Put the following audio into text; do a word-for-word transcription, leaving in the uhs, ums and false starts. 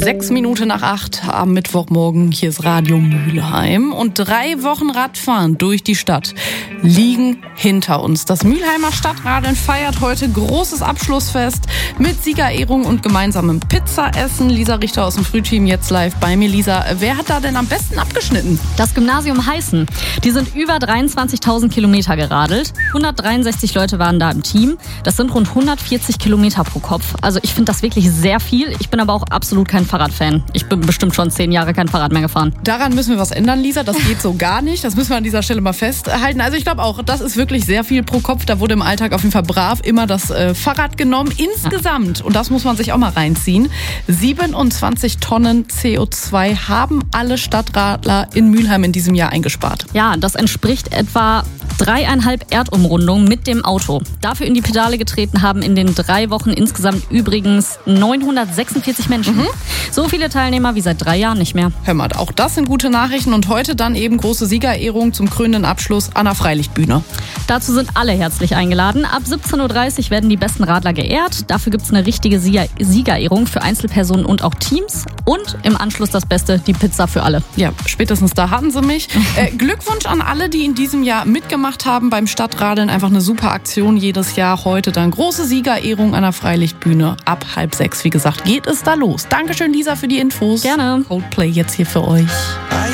Sechs Minuten nach acht am Mittwochmorgen. Hier ist Radio Mülheim. Und drei Wochen Radfahren durch die Stadt liegen hinter uns. Das Mülheimer Stadtradeln feiert heute großes Abschlussfest mit Siegerehrung und gemeinsamem Pizzaessen. Lisa Richter aus dem Frühteam jetzt live bei mir. Lisa, wer hat da denn am besten abgeschnitten? Das Gymnasium Heißen. Die sind über dreiundzwanzigtausend Kilometer geradelt. hundertdreiundsechzig Leute waren da im Team. Das sind rund hundertvierzig Kilometer pro Kopf. Also ich finde das wirklich sehr viel. Ich bin aber auch absolut kein Fahrradfan. Ich bin bestimmt schon zehn Jahre kein Fahrrad mehr gefahren. Daran müssen wir was ändern, Lisa. Das geht so gar nicht. Das müssen wir an dieser Stelle mal festhalten. Also ich glaube auch, das ist wirklich sehr viel pro Kopf. Da wurde im Alltag auf jeden Fall brav immer das äh, Fahrrad genommen. Insgesamt, und das muss man sich auch mal reinziehen, siebenundzwanzig Tonnen C O zwei haben alle Stadtradler in Mülheim in diesem Jahr eingespart. Ja, das entspricht etwa dreieinhalb Erdumrundungen mit dem Auto. Dafür in die Pedale getreten haben in den drei Wochen insgesamt übrigens neunhundertsechsundvierzig Menschen. Mhm. So viele Teilnehmer wie seit drei Jahren nicht mehr. Hör mal, auch das sind gute Nachrichten. Und heute dann eben große Siegerehrung zum krönenden Abschluss an der Freilichtbühne. Dazu sind alle herzlich eingeladen. Ab siebzehn Uhr dreißig werden die besten Radler geehrt. Dafür gibt es eine richtige Siegerehrung für Einzelpersonen und auch Teams. Und im Anschluss das Beste, die Pizza für alle. Ja, spätestens da hatten sie mich. Äh, Glückwunsch an alle, die in diesem Jahr mitgemacht haben beim Stadtradeln. Einfach eine super Aktion jedes Jahr. Heute dann große Siegerehrung an der Freilichtbühne. Ab halb sechs, wie gesagt, geht es da los. Dankeschön, Lisa, für die Infos. Gerne. Coldplay jetzt hier für euch.